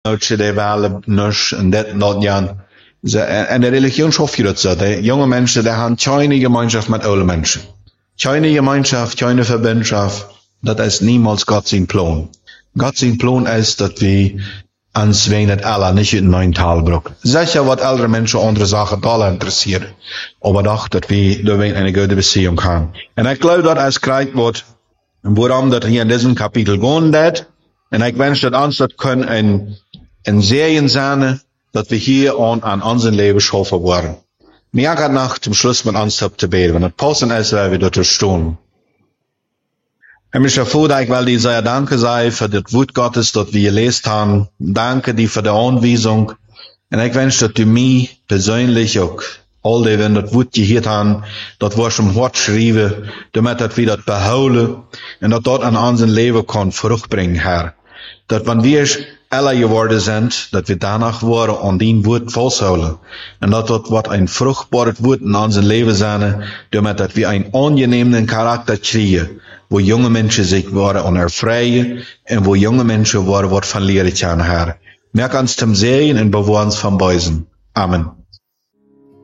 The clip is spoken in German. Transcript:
nootje, die willen niks en dit en dat, ja. En de religie schafft je dat zo. Die jonge mensen, die hebben keine gemeenschap met oude mensen. Keine gemeenschap, keine verbindschap. Dat is niemals Gott zijn plan. Gott zijn plan is dat we ans weinig alle niet in een taal broeken. Zeker wat oudere mensen andere zaken taal interesseren. Maar doch dat we door een goede beziehung gaan. En ik geloof dat als krijgt wordt, waarom dat hier in diesem Kapitel gaan dat. En ik wens dat ons dat kunnen een Serien zijn, dat we hier aan onze leven schaffen worden. Mir gaat nog zum Schluss met ons te beten, want het passen is waar we dat staan. Himmlischer Vater, ich will dir sehr danke sei für das Wort Gottes, das wir gelesen haben. Danke dir für die Anweisung. Und ich wünsche, dass du mich persönlich auch all die, wenn das Wort gehört haben, das wir schon hart schreiben, damit wir das behouden und dass dort an unserem Leben kann Frucht bringen, Herr. Dass wenn wir alle geworden sind, dass wir danach waren an dein Wort festhalten. Und dass dort was ein fruchtbares Wort in unserem Leben sein, damit wir einen angenehmen Charakter kriegen, wo junge Menschen sich worden und erfreien und wo junge Menschen worden, was von Lehre kann, Herr. Merk uns zum Sehen und bewahr uns vom Bösen. Amen.